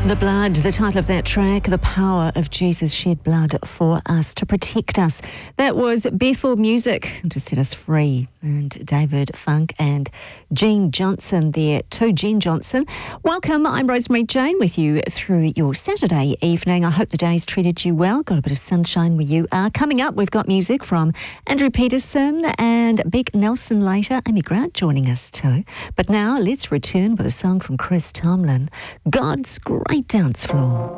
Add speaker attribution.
Speaker 1: The Blood, the title of that track, the power of Jesus shed blood for us to protect us. That was Bethel Music to set us free. And David Funk and Jean Johnson there too. Jean Johnson, welcome. I'm Rosemary Jane with you through your Saturday evening. I hope the day's treated you well. Got a bit of sunshine where you are. Coming up, we've got music from Andrew Peterson and Beck Nelson later. Amy Grant joining us too. But now let's return with a song from Chris Tomlin, God's Great Dance Floor.